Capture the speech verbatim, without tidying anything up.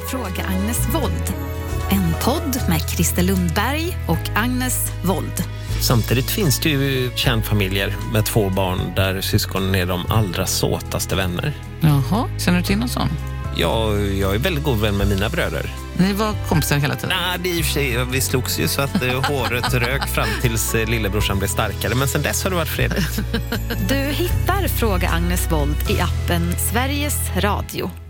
Fråga Agnes Wold. En podd med Christer Lundberg och Agnes Wold. Samtidigt finns det ju kärnfamiljer med två barn där syskonen är de allra såtaste vänner. Jaha, känner du till någon sån? Ja, jag är väldigt god vän med mina bröder. Ni var kompisar hela tiden? Nej, det är i och för sig, vi slogs ju så att eh, håret rök fram tills eh, lillebrorsan blev starkare. Men sen dess har det varit fredligt. Du hittar Fråga Agnes Wold i appen Sveriges Radio.